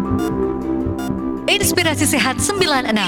Inspirasi Sehat 96.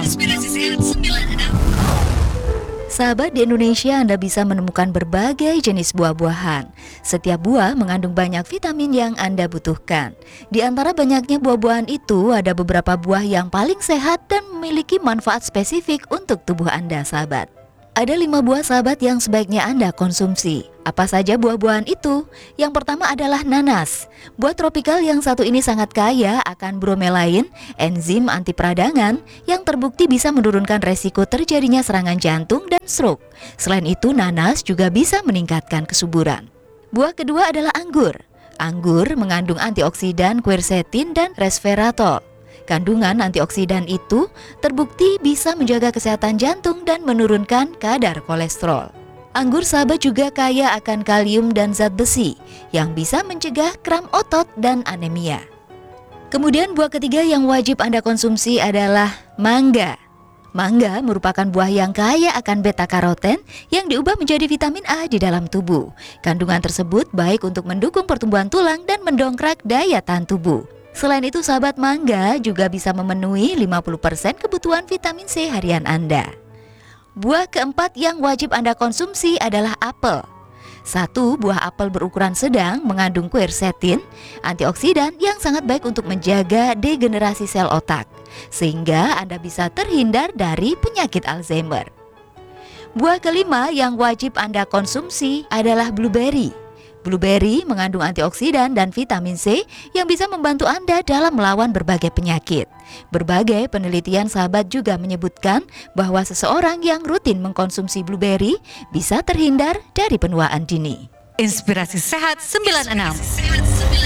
Sahabat, di Indonesia Anda bisa menemukan berbagai jenis buah-buahan. Setiap buah mengandung banyak vitamin yang Anda butuhkan. Di antara banyaknya buah-buahan itu, ada beberapa buah yang paling sehat dan memiliki manfaat spesifik untuk tubuh Anda, sahabat. Ada 5 buah, sahabat, yang sebaiknya Anda konsumsi. Apa saja buah-buahan itu? Yang pertama adalah nanas. Buah tropikal yang satu ini sangat kaya akan bromelain, enzim anti peradangan yang terbukti bisa menurunkan resiko terjadinya serangan jantung dan stroke. Selain itu, nanas juga bisa meningkatkan kesuburan. Buah kedua adalah anggur. Anggur mengandung antioksidan quercetin dan resveratrol. Kandungan antioksidan itu terbukti bisa menjaga kesehatan jantung dan menurunkan kadar kolesterol. Anggur, sahabat, juga kaya akan kalium dan zat besi yang bisa mencegah kram otot dan anemia. Kemudian buah ketiga yang wajib Anda konsumsi adalah mangga. Mangga merupakan buah yang kaya akan beta-karoten yang diubah menjadi vitamin A di dalam tubuh. Kandungan tersebut baik untuk mendukung pertumbuhan tulang dan mendongkrak daya tahan tubuh. Selain itu, sahabat, mangga juga bisa memenuhi 50% kebutuhan vitamin C harian Anda. Buah keempat yang wajib Anda konsumsi adalah apel. Satu buah apel berukuran sedang mengandung quercetin, antioksidan yang sangat baik untuk menjaga degenerasi sel otak, sehingga Anda bisa terhindar dari penyakit Alzheimer. Buah kelima yang wajib Anda konsumsi adalah blueberry. Blueberry mengandung antioksidan dan vitamin C yang bisa membantu Anda dalam melawan berbagai penyakit. Berbagai penelitian, sahabat, juga menyebutkan bahwa seseorang yang rutin mengkonsumsi blueberry bisa terhindar dari penuaan dini. Inspirasi Sehat 96.